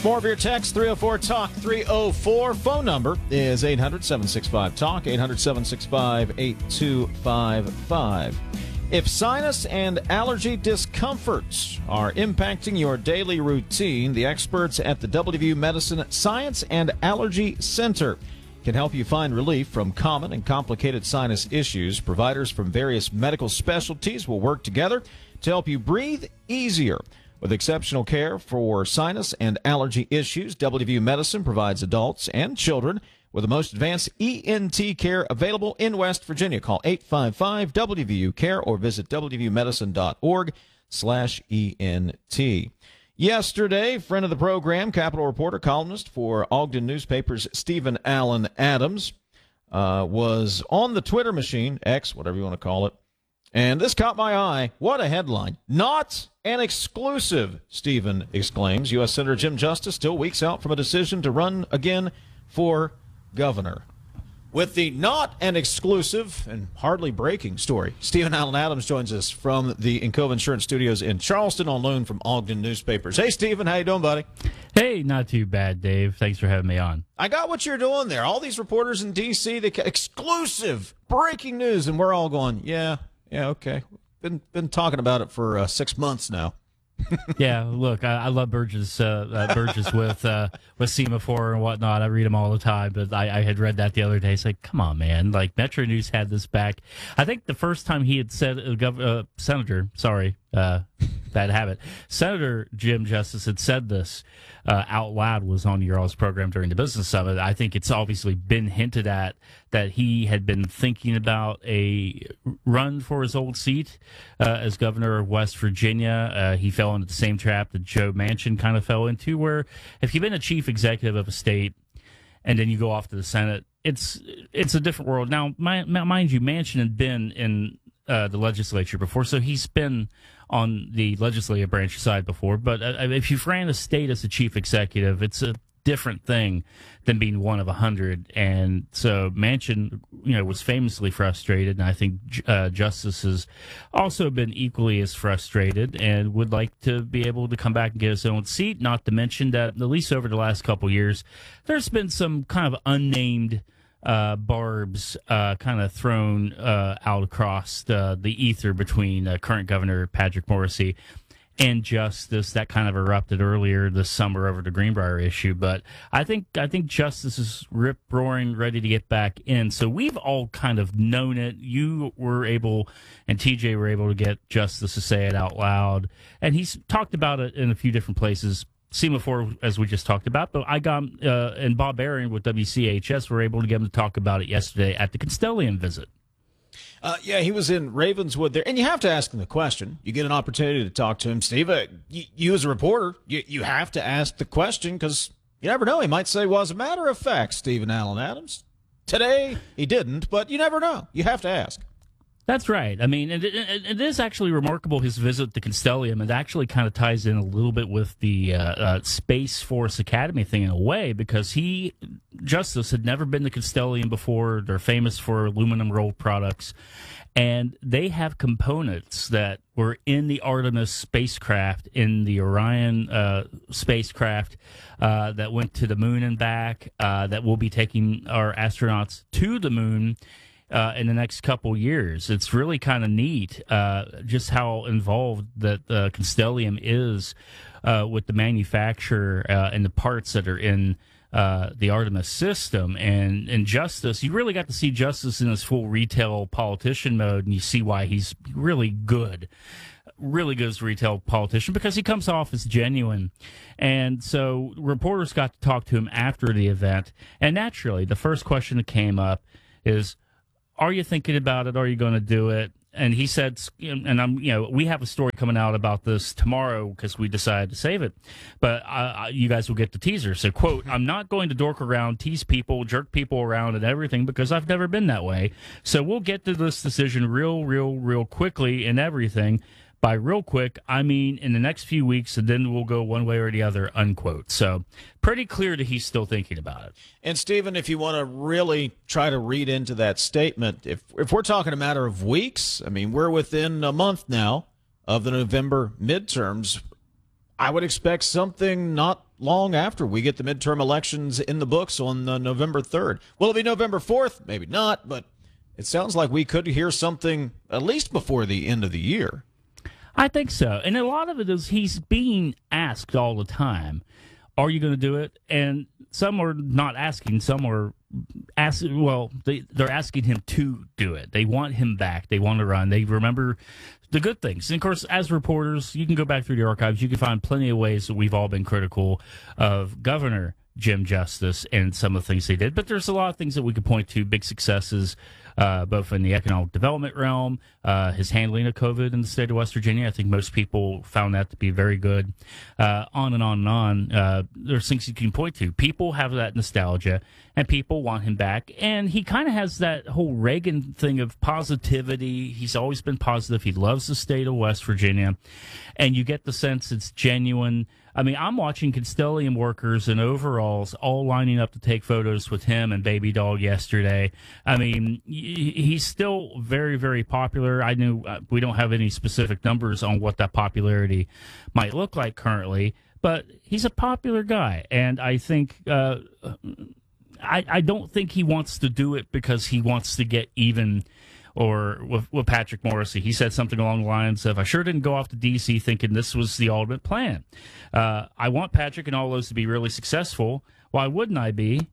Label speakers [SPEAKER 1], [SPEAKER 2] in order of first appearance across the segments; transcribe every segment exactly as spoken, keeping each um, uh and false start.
[SPEAKER 1] More of your text, three oh four talk three oh four. Phone number is eight hundred, seven six five, talk, eight hundred, seven six five, eight two five five. If sinus and allergy discomforts are impacting your daily routine, the experts at the W V U Medicine Science and Allergy Center can help you find relief from common and complicated sinus issues. Providers from various medical specialties will work together to help you breathe easier. With exceptional care for sinus and allergy issues, W V U Medicine provides adults and children with the most advanced E N T care available in West Virginia. Call eight five five W V U care or visit w v u medicine dot org slash E N T. Yesterday, friend of the program, Capitol reporter, columnist for Ogden newspapers, Stephen Allen Adams, uh, was on the Twitter machine, X, whatever you want to call it. And this caught my eye. What a headline. Not an exclusive, Stephen exclaims. U S. Senator Jim Justice still weeks out from a decision to run again for governor. With the not an exclusive and hardly breaking story, Stephen Allen Adams joins us from the Encova Insurance Studios in Charleston on loan from Ogden newspapers. Hey, Stephen, how you doing, buddy?
[SPEAKER 2] Hey, not too bad, Dave. Thanks for having me on.
[SPEAKER 1] I got what you're doing there. All these reporters in D C, they exclusive breaking news, and we're all going, yeah. Yeah, okay. Been been talking about it for uh, six months now.
[SPEAKER 2] Yeah, look, I, I love Burgess, uh, uh, Burgess with uh, with Semaphore and whatnot. I read them all the time, but I, I had read that the other day. It's like, come on, man! Like Metro News had this back. I think the first time he had said, uh, Gov- uh, Senator, sorry, uh, bad habit, Senator Jim Justice had said this uh, out loud was on your all's program during the business summit. I think it's obviously been hinted at that he had been thinking about a run for his old seat uh, as governor of West Virginia. Uh, he fell into the same trap that Joe Manchin kind of fell into, where if you've been a chief executive of a state and then you go off to the Senate, it's it's a different world. Now, my, mind you, Manchin had been in uh, the legislature before, so he's been on the legislative branch side before. But uh, if you've ran a state as a chief executive, it's a different thing than being one of a hundred. And so Manchin, you know, was famously frustrated, and I think uh, Justice has also been equally as frustrated and would like to be able to come back and get his own seat. Not to mention that at least over the last couple of years, there's been some kind of unnamed uh, barbs uh, kind of thrown uh, out across the, the ether between uh, current Governor Patrick Morrisey and Justice. That kind of erupted earlier this summer over the Greenbrier issue. But I think I think Justice is rip roaring, ready to get back in. So we've all kind of known it. You were able, and T J were able to get Justice to say it out loud. And he's talked about it in a few different places. Semaphore, as we just talked about, but I got, uh, and Bob Aaron with W C H S were able to get him to talk about it yesterday at the Constellium visit.
[SPEAKER 1] Uh, yeah, he was in Ravenswood there, and you have to ask him the question. You get an opportunity to talk to him, Steve. Uh, you, you as a reporter, you, you have to ask the question because you never know. He might say, well, as a matter of fact, Stephen Allen Adams, today he didn't, but you never know. You have to ask.
[SPEAKER 2] That's right. I mean, it, it, it is actually remarkable, his visit to Constellium. It actually kind of ties in a little bit with the uh, uh, Space Force Academy thing in a way, because he, Justice, had never been to Constellium before. They're famous for aluminum rolled products. And they have components that were in the Artemis spacecraft, in the Orion uh, spacecraft uh, that went to the moon and back, uh, that will be taking our astronauts to the moon Uh, in the next couple years. It's really kind of neat uh, just how involved that uh, Constellium is uh, with the manufacturer uh, and the parts that are in uh, the Artemis system. And, and Justice, you really got to see Justice in his full retail politician mode, and you see why he's really good. Really good as a retail politician because he comes off as genuine. And so reporters got to talk to him after the event. And naturally, the first question that came up is, are you thinking about it? Are you going to do it? And he said, and I'm, you know, we have a story coming out about this tomorrow because we decided to save it. But uh, you guys will get the teaser. So, quote, I'm not going to dork around, tease people, jerk people around and everything because I've never been that way. So we'll get to this decision real, real, real quickly and everything. By real quick, I mean in the next few weeks, and then we'll go one way or the other, unquote. So pretty clear that he's still thinking about it.
[SPEAKER 1] And, Stephen, if you want to really try to read into that statement, if if we're talking a matter of weeks, I mean, we're within a month now of the November midterms. I would expect something not long after we get the midterm elections in the books on uh, November third. Will it be November fourth? Maybe not, but it sounds like we could hear something at least before the end of the year.
[SPEAKER 2] I think so. And a lot of it is he's being asked all the time, are you going to do it? And some are not asking, some are asking, well, they, they're asking him to do it. They want him back. They want to run. They remember the good things. And of course, as reporters, you can go back through the archives. You can find plenty of ways that we've all been critical of Governor Jim Justice and some of the things they did. But there's a lot of things that we could point to, big successes, uh, both in the economic development realm, uh, his handling of COVID in the state of West Virginia. I think most people found that to be very good. Uh, on and on and on. Uh, there's things you can point to. People have that nostalgia, and people want him back. And he kind of has that whole Reagan thing of positivity. He's always been positive. He loves the state of West Virginia. And you get the sense it's genuine. I mean, I'm watching Constellium workers in overalls all lining up to take photos with him and Baby Dog yesterday. I mean, he's still very, very popular. I knew uh, we don't have any specific numbers on what that popularity might look like currently, but he's a popular guy. And I think, uh, I, I don't think he wants to do it because he wants to get even. Or with, with Patrick Morrisey, he said something along the lines of, I sure didn't go off to D C thinking this was the ultimate plan. Uh, I want Patrick and all those to be really successful. Why wouldn't I be?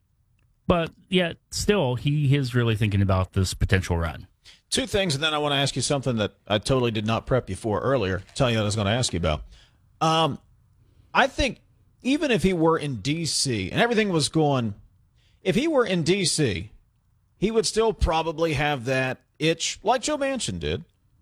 [SPEAKER 2] But yet, still, he is really thinking about this potential run.
[SPEAKER 1] Two things, and then I want to ask you something that I totally did not prep you for earlier, tell you what I was going to ask you about. Um, I think even if he were in D C and everything was going, if he were in D C, he would still probably have that itch, like Joe Manchin did,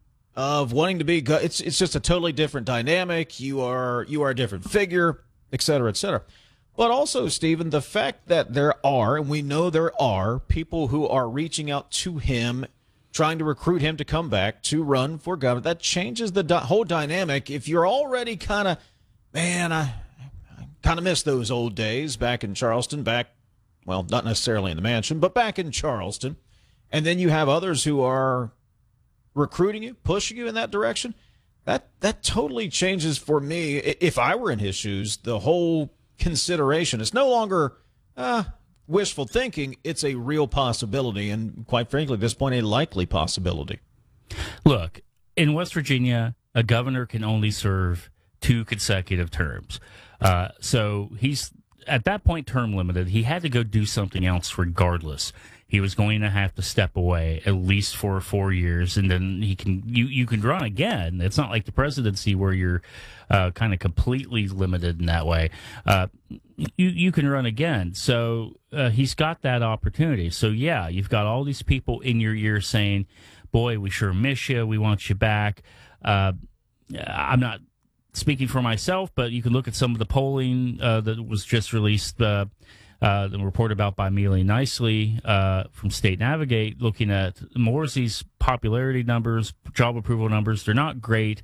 [SPEAKER 1] of wanting to be. It's it's just a totally different dynamic. You are you are a different figure, et cetera, et cetera. But also, Stephen, the fact that there are, and we know there are, people who are reaching out to him, trying to recruit him to come back to run for governor, that changes the di- whole dynamic. If you're already kind of, man, I, I kind of miss those old days back in Charleston, back. Well, not necessarily in the mansion, but back in Charleston. And then you have others who are recruiting you, pushing you in that direction. That that totally changes for me. If I were in his shoes, the whole consideration is no longer uh, wishful thinking. It's a real possibility. And quite frankly, at this point, a likely possibility.
[SPEAKER 2] Look, in West Virginia, a governor can only serve two consecutive terms. Uh, so he's at that point term limited. He had to go do something else regardless. He was going to have to step away at least for four years, and then he can you, you can run again. It's not like the presidency where you're uh, kind of completely limited in that way. Uh, you you can run again. So uh, he's got that opportunity. So yeah, you've got all these people in your ear saying, "Boy, we sure miss you. We want you back." Uh, I'm not speaking for myself, but you can look at some of the polling uh, that was just released uh, uh, and reported about by Mealy Nicely uh, from State Navigate, looking at Morrissey's popularity numbers, job approval numbers. They're not great.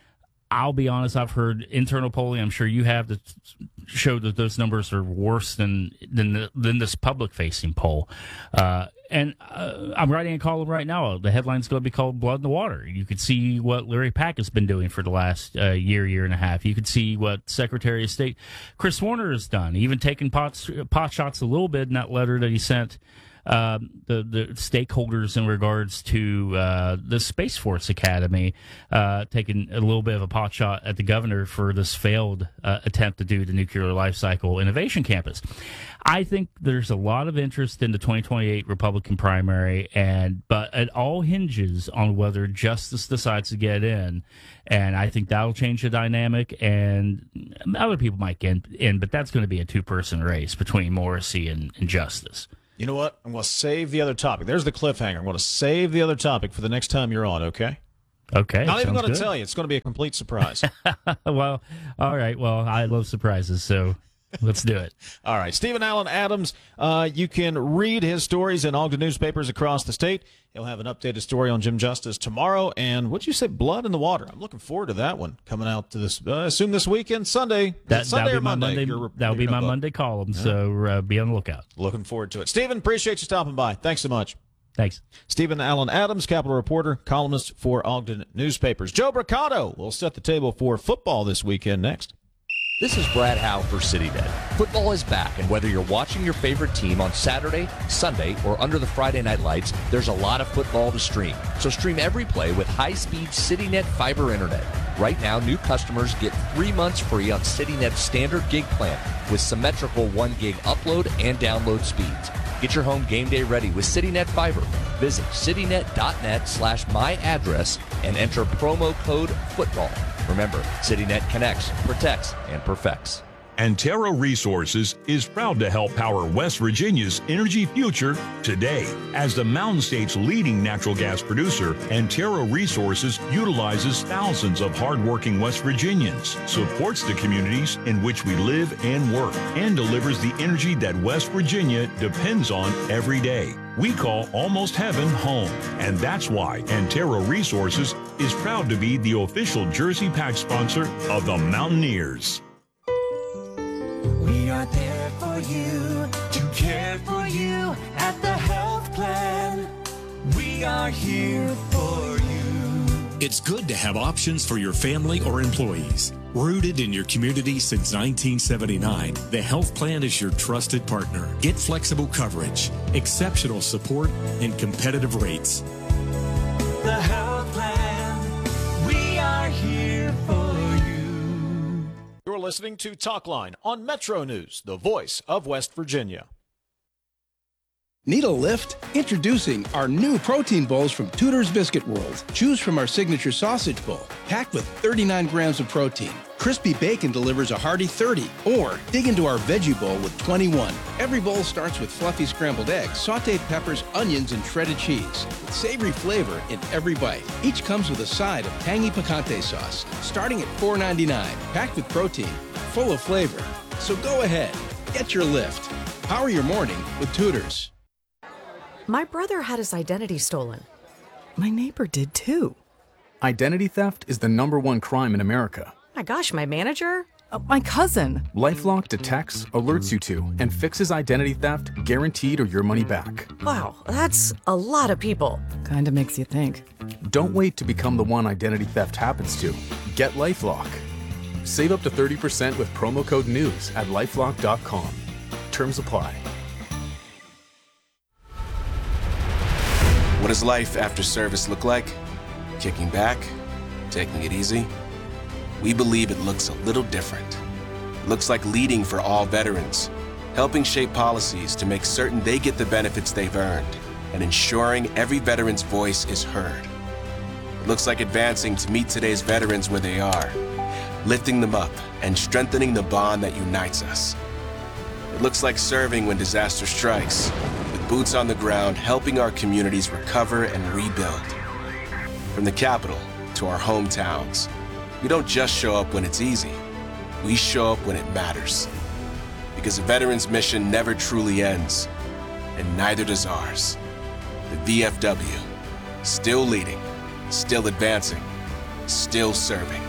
[SPEAKER 2] I'll be honest, I've heard internal polling, I'm sure you have, that showed that those numbers are worse than than, the, than this public-facing poll. Uh, and uh, I'm writing a column right now. The headline's going to be called Blood in the Water. You could see what Larry Pack has been doing for the last uh, year, year and a half. You could see what Secretary of State Chris Warner has done, even taking pot, pot shots a little bit in that letter that he sent Um, the, the stakeholders in regards to uh, the Space Force Academy, uh, taking a little bit of a pot shot at the governor for this failed uh, attempt to do the Nuclear Life Cycle Innovation Campus. I think there's a lot of interest in the twenty twenty-eight Republican primary, and but it all hinges on whether Justice decides to get in, and I think that'll change the dynamic, and other people might get in, but that's going to be a two-person race between Morrissey and, and Justice.
[SPEAKER 1] You know what? I'm going to save the other topic. There's the cliffhanger. I'm going to save the other topic for the next time you're on, okay?
[SPEAKER 2] Okay.
[SPEAKER 1] Not even going to
[SPEAKER 2] good.
[SPEAKER 1] tell you. It's going to be a complete surprise.
[SPEAKER 2] Well, all right. Well, I love surprises, so let's do it.
[SPEAKER 1] All right. Stephen Allen Adams, uh, you can read his stories in Ogden newspapers across the state. He'll have an updated story on Jim Justice tomorrow. And what'd you say, Blood in the Water? I'm looking forward to that one coming out to this, uh, I assume this weekend, Sunday.
[SPEAKER 2] That,
[SPEAKER 1] Sunday
[SPEAKER 2] that'll
[SPEAKER 1] or
[SPEAKER 2] be my
[SPEAKER 1] Monday?
[SPEAKER 2] Monday,
[SPEAKER 1] You're,
[SPEAKER 2] that'll
[SPEAKER 1] you're
[SPEAKER 2] be my
[SPEAKER 1] book.
[SPEAKER 2] Monday column, so uh, be on the lookout.
[SPEAKER 1] Looking forward to it. Stephen, appreciate you stopping by. Thanks so much.
[SPEAKER 2] Thanks.
[SPEAKER 1] Stephen Allen Adams, Capitol reporter, columnist for Ogden Newspapers. Joe Bricado will set the table for football this weekend next.
[SPEAKER 3] This is Brad Howe for CityNet. Football is back, and whether you're watching your favorite team on Saturday, Sunday, or under the Friday night lights, there's a lot of football to stream. So stream every play with high-speed CityNet fiber internet. Right now, new customers get three months free on CityNet's standard gig plan with symmetrical one gig upload and download speeds. Get your home game day ready with CityNet Fiber. Visit citynet.net slash my address and enter promo code football. Remember, CityNet connects, protects, and perfects.
[SPEAKER 4] Antero Resources is proud to help power West Virginia's energy future today. As the Mountain State's leading natural gas producer, Antero Resources utilizes thousands of hardworking West Virginians, supports the communities in which we live and work, and delivers the energy that West Virginia depends on every day. We call Almost Heaven home, and that's why Antero Resources is proud to be the official Jersey Pack sponsor of the Mountaineers.
[SPEAKER 5] We are there for you, to care for you at the health plan. We are here for you.
[SPEAKER 6] It's good to have options for your family or employees. Rooted in your community since nineteen seventy-nine, the health plan is your trusted partner. Get flexible coverage, exceptional support, and competitive rates.
[SPEAKER 5] The health plan, we are here for you.
[SPEAKER 1] You're listening to Talkline on Metro News, the voice of West Virginia.
[SPEAKER 7] Need a lift? Introducing our new protein bowls from Tudor's Biscuit World. Choose from our signature sausage bowl, packed with thirty-nine grams of protein. Crispy bacon delivers a hearty thirty. Or dig into our veggie bowl with twenty-one. Every bowl starts with fluffy scrambled eggs, sauteed peppers, onions, and shredded cheese, with savory flavor in every bite. Each comes with a side of tangy picante sauce, starting at four ninety-nine. Packed with protein, full of flavor. So go ahead, get your lift. Power your morning with Tudor's.
[SPEAKER 8] My brother had his identity stolen. My neighbor did too.
[SPEAKER 9] Identity theft is the number one crime in America.
[SPEAKER 8] My gosh, my manager? Uh, my cousin.
[SPEAKER 9] LifeLock detects, alerts you to, and fixes identity theft guaranteed or your money back.
[SPEAKER 8] Wow, that's a lot of people. Kinda makes you think.
[SPEAKER 9] Don't wait to become the one identity theft happens to. Get LifeLock. Save up to thirty percent with promo code NEWS at lifelock dot com. Terms apply.
[SPEAKER 10] What does life after service look like? Kicking back? Taking it easy? We believe it looks a little different. It looks like leading for all veterans, helping shape policies to make certain they get the benefits they've earned, and ensuring every veteran's voice is heard. It looks like advancing to meet today's veterans where they are, lifting them up and strengthening the bond that unites us. It looks like serving when disaster strikes, boots on the ground, helping our communities recover and rebuild. From the Capitol to our hometowns, we don't just show up when it's easy. We show up when it matters. Because a veteran's mission never truly ends, and neither does ours. The V F W, still leading, still advancing, still serving.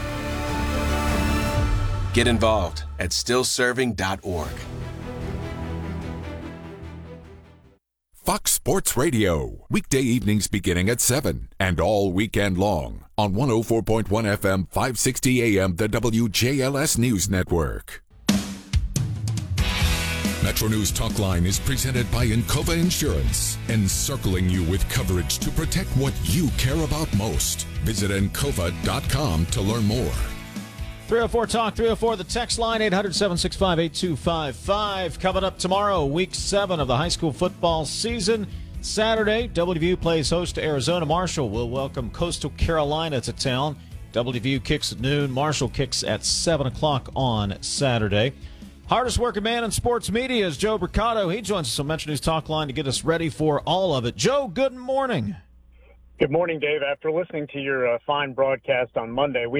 [SPEAKER 10] Get involved at still serving dot org.
[SPEAKER 11] Fox Sports Radio, weekday evenings beginning at seven and all weekend long on one oh four point one F M, five sixty A M, the W J L S News Network. Metro News Talkline is presented by Encova Insurance, encircling you with coverage to protect what you care about most. Visit encova dot com to learn more.
[SPEAKER 1] three oh four Talk, three oh four, the text line, eight hundred, seven six five, eight two five five. Coming up tomorrow, week seven of the high school football season. Saturday, W V U plays host to Arizona. Marshall will welcome Coastal Carolina to town. W V U kicks at noon. Marshall kicks at seven o'clock on Saturday. Hardest working man in sports media is Joe Bricado. He joins us on Metro News Talk Line to get us ready for all of it. Joe, good morning.
[SPEAKER 12] Good morning, Dave. After listening to your uh, fine broadcast on Monday, we